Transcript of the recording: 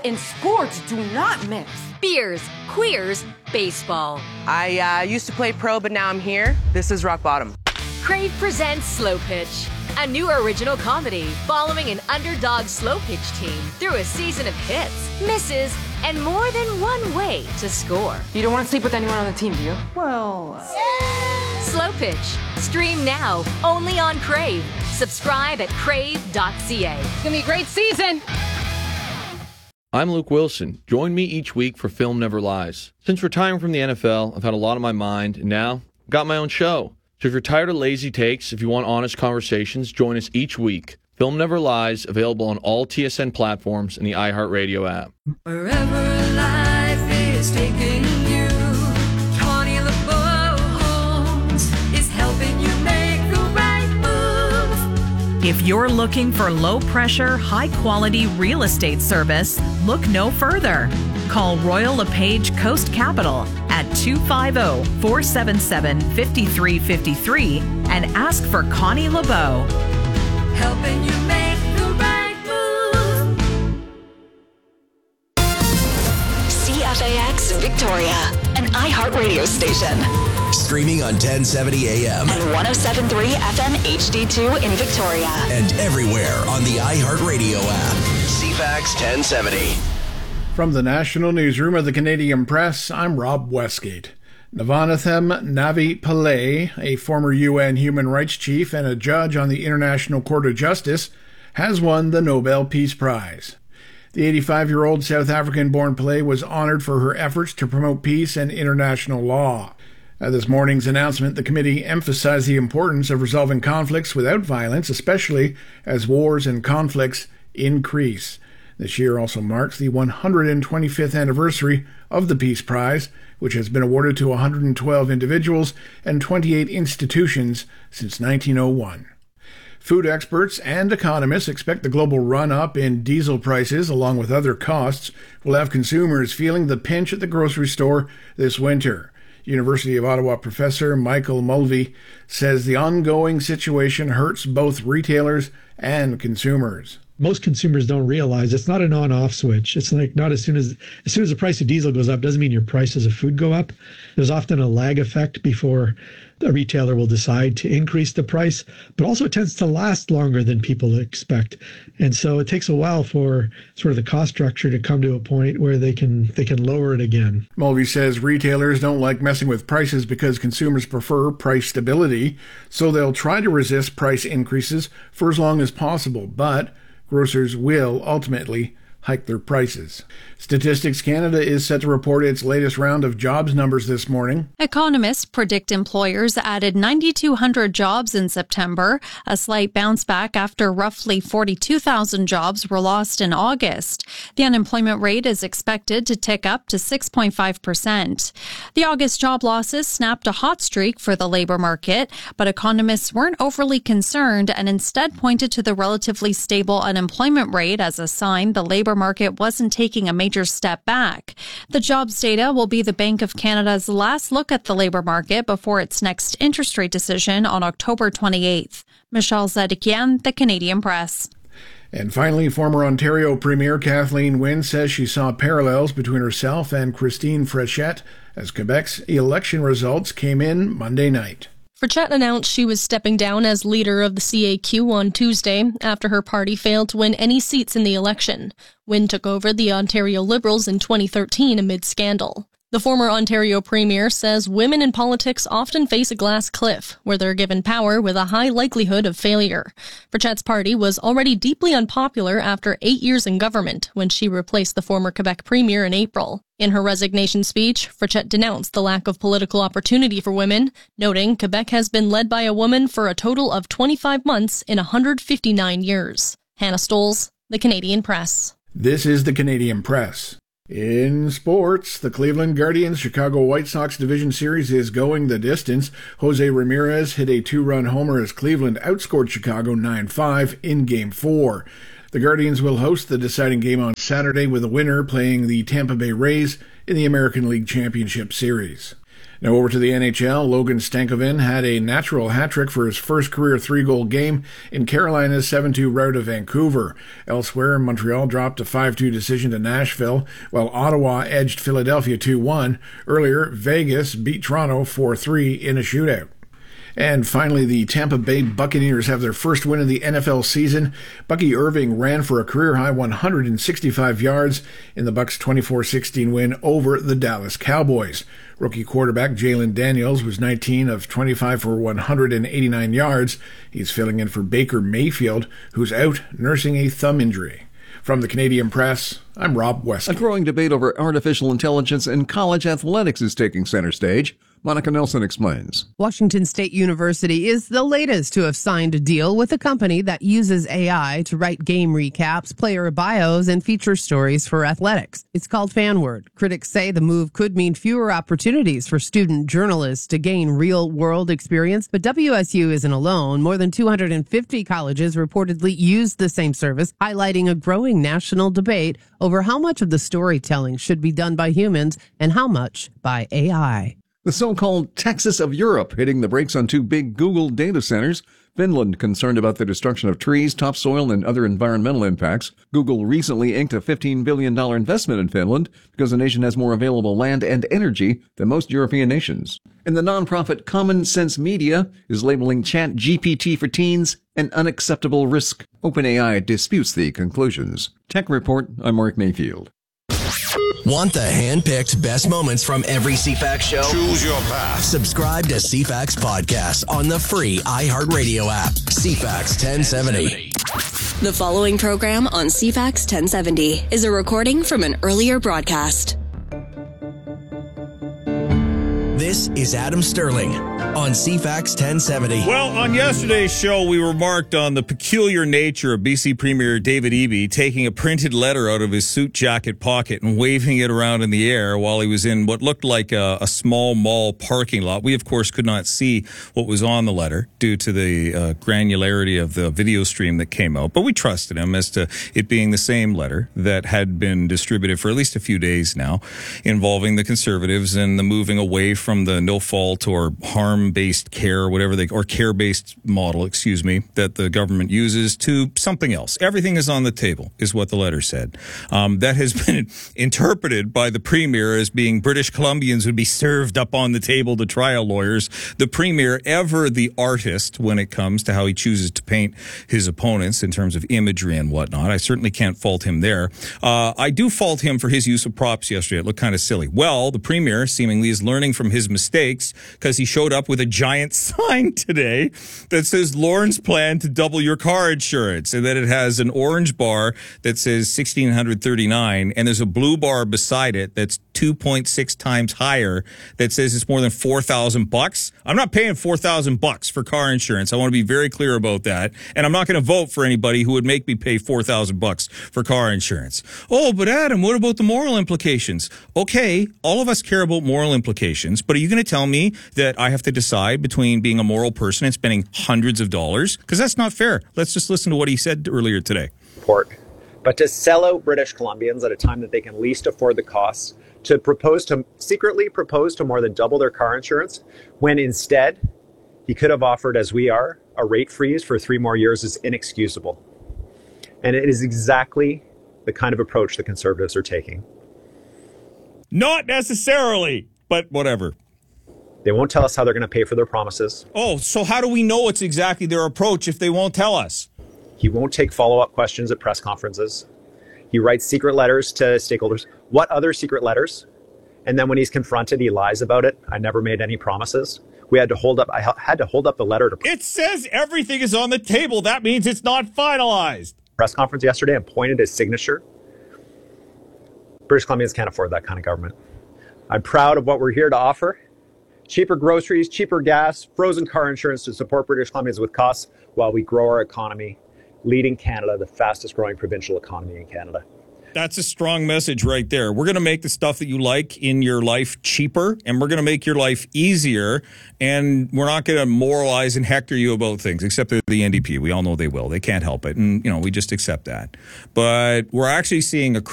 and sports do not mix. Beers, queers, baseball. I used to play pro, but now I'm here. This is rock bottom. Crave presents Slow Pitch, a new original comedy following an underdog slow pitch team through a season of hits, misses, and more than one way to score. You don't want to sleep with anyone on the team, do you? Well... Slow Pitch. Stream now, only on Crave. Subscribe at crave.ca. It's gonna be a great season! I'm Luke Wilson. Join me each week for Film Never Lies. Since retiring from the NFL, I've had a lot on my mind, and now I've got my own show. So if you're tired of lazy takes, if you want honest conversations, join us each week. Film Never Lies, available on all TSN platforms and the iHeartRadio app. Wherever life is taking you, Connie LeBeau Homes is helping you make the right move. If you're looking for low-pressure, high-quality real estate service, look no further. Call Royal LePage Coast Capital at 250-477-5353 and ask for Connie LeBeau. Helping you make the right move. CFAX Victoria, an iHeartRadio station. Streaming on 1070 AM. And 107.3 FM HD2 in Victoria. And everywhere on the iHeartRadio app. CFAX 1070. From the National Newsroom of the Canadian Press, I'm Rob Westgate. Navanathan Navi Pillay, a former UN human rights chief and a judge on the International Court of Justice, has won the Nobel Peace Prize. The 85-year-old South African-born Pillay was honored for her efforts to promote peace and international law. At this morning's announcement, the committee emphasized the importance of resolving conflicts without violence, especially as wars and conflicts increase. This year also marks the 125th anniversary of the Peace Prize, which has been awarded to 112 individuals and 28 institutions since 1901. Food experts and economists expect the global run-up in diesel prices, along with other costs, will have consumers feeling the pinch at the grocery store this winter. University of Ottawa professor Michael Mulvey says the ongoing situation hurts both retailers and consumers. Most consumers don't realize it's not an on-off switch. It's like not as soon as the price of diesel goes up doesn't mean your prices of food go up. There's often a lag effect before a retailer will decide to increase the price, but also it tends to last longer than people expect. And so it takes a while for sort of the cost structure to come to a point where they can lower it again. Mulvey says retailers don't like messing with prices because consumers prefer price stability, so they'll try to resist price increases for as long as possible, but grocers will ultimately hike their prices. Statistics Canada is set to report its latest round of jobs numbers this morning. Economists predict employers added 9,200 jobs in September, a slight bounce back after roughly 42,000 jobs were lost in August. The unemployment rate is expected to tick up to 6.5%. The August job losses snapped a hot streak for the labor market, but economists weren't overly concerned and instead pointed to the relatively stable unemployment rate as a sign the labor market wasn't taking a major step back. The jobs data will be the Bank of Canada's last look at the labor market before its next interest rate decision on October 28th. Michelle Zedekian, The Canadian Press. And finally, former Ontario Premier Kathleen Wynne says she saw parallels between herself and Christine Fréchette as Quebec's election results came in Monday night. Fréchette announced she was stepping down as leader of the CAQ on Tuesday after her party failed to win any seats in the election. Wynne took over the Ontario Liberals in 2013 amid scandal. The former Ontario Premier says women in politics often face a glass cliff, where they're given power with a high likelihood of failure. Fréchette's party was already deeply unpopular after 8 years in government, when she replaced the former Quebec Premier in April. In her resignation speech, Fréchette denounced the lack of political opportunity for women, noting Quebec has been led by a woman for a total of 25 months in 159 years. Hannah Stoles, The Canadian Press. This is The Canadian Press. In sports, the Cleveland Guardians Chicago White Sox Division Series is going the distance. Jose Ramirez hit a 2-run homer as Cleveland outscored Chicago 9-5 in Game 4. The Guardians will host the deciding game on Saturday with the winner playing the Tampa Bay Rays in the American League Championship Series. Now over to the NHL. Logan Stankoven had a natural hat-trick for his first career 3-goal game in Carolina's 7-2 rout of Vancouver. Elsewhere, Montreal dropped a 5-2 decision to Nashville, while Ottawa edged Philadelphia 2-1. Earlier, Vegas beat Toronto 4-3 in a shootout. And finally, the Tampa Bay Buccaneers have their first win of the NFL season. Bucky Irving ran for a career-high 165 yards in the Bucs' 24-16 win over the Dallas Cowboys. Rookie quarterback Jalen Daniels was 19 of 25 for 189 yards. He's filling in for Baker Mayfield, who's out nursing a thumb injury. From the Canadian Press, I'm Rob West. A growing debate over artificial intelligence in college athletics is taking center stage. Monica Nelson explains. Washington State University is the latest to have signed a deal with a company that uses AI to write game recaps, player bios, and feature stories for athletics. It's called FanWord. Critics say the move could mean fewer opportunities for student journalists to gain real-world experience, but WSU isn't alone. More than 250 colleges reportedly use the same service, highlighting a growing national debate over how much of the storytelling should be done by humans and how much by AI. The so-called Texas of Europe hitting the brakes on 2 big Google data centers. Finland concerned about the destruction of trees, topsoil, and other environmental impacts. Google recently inked a $15 billion investment in Finland because the nation has more available land and energy than most European nations. And the nonprofit Common Sense Media is labeling ChatGPT for teens an unacceptable risk. OpenAI disputes the conclusions. Tech Report, I'm Mark Mayfield. Want the hand-picked best moments from every CFAX show? Choose your path. Subscribe to CFAX Podcast on the free iHeartRadio app. CFAX 1070. The following program on CFAX 1070 is a recording from an earlier broadcast. This is Adam Sterling on CFAX 1070. Well, on yesterday's show, we remarked on the peculiar nature of BC Premier David Eby taking a printed letter out of his suit jacket pocket and waving it around in the air while he was in what looked like a small mall parking lot. We, of course, could not see what was on the letter due to the granularity of the video stream that came out, but we trusted him as to it being the same letter that had been distributed for at least a few days now, involving the Conservatives and the moving away from the no-fault or harm-based care, or care-based model, that the government uses to something else. Everything is on the table, is what the letter said. That has been interpreted by the Premier as being British Columbians would be served up on the table to trial lawyers. The Premier, ever the artist when it comes to how he chooses to paint his opponents in terms of imagery and whatnot. I certainly can't fault him there. I do fault him for his use of props yesterday. It looked kind of silly. Well, the Premier seemingly is learning from his mistakes because he showed up with a giant sign today that says Lorne's plan to double your car insurance, and then it has an orange bar that says $1,639, and there's a blue bar beside it that's 2.6 times higher that says it's more than $4,000. I'm not paying $4,000 for car insurance. I want to be very clear about that, and I'm not going to vote for anybody who would make me pay $4,000 for car insurance. Oh, but Adam, what about the moral implications? Okay, all of us care about moral implications, but are you going to tell me that I have to decide between being a moral person and spending hundreds of dollars? Because that's not fair. Let's just listen to what he said earlier today. But to sell out British Columbians at a time that they can least afford the costs, to secretly propose to more than double their car insurance, when instead he could have offered, as we are, a rate freeze for 3 more years is inexcusable. And it is exactly the kind of approach the Conservatives are taking. Not necessarily, but whatever. They won't tell us how they're going to pay for their promises. Oh, so how do we know it's exactly their approach if they won't tell us? He won't take follow-up questions at press conferences. He writes secret letters to stakeholders. What other secret letters? And then when he's confronted, he lies about it. I never made any promises. I had to hold up the letter to... It says everything is on the table. That means it's not finalized. Press conference yesterday and pointed his signature. British Columbians can't afford that kind of government. I'm proud of what we're here to offer. Cheaper groceries, cheaper gas, frozen car insurance to support British Columbians with costs while we grow our economy, leading Canada, the fastest growing provincial economy in Canada. That's a strong message right there. We're going to make the stuff that you like in your life cheaper, and we're going to make your life easier, and we're not going to moralize and hector you about things, except the NDP. We all know they will. They can't help it, and we just accept that. But we're actually seeing a